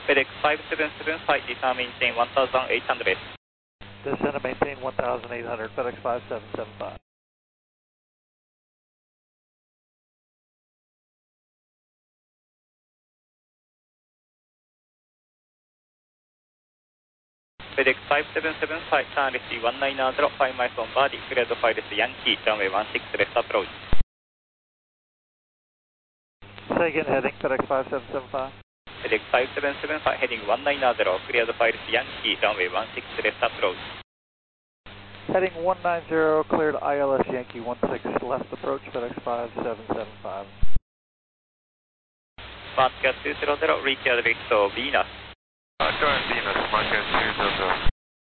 FedEx 577, descend maintain 1800. Descend and maintain 1800, FedEx 5775. FedEx 577, turn left 190, 5 miles on body, cleared 5 left Yankee, runway 16 left approach. Say again, heading FedEx 5775. FedEx 577, heading 190, cleared 5 left Yankee, runway 16 left approach. Heading 190, cleared ILS Yankee 16 left approach, FedEx 5775. Mark 200, reach address Venus. Join Venus, Mark 200.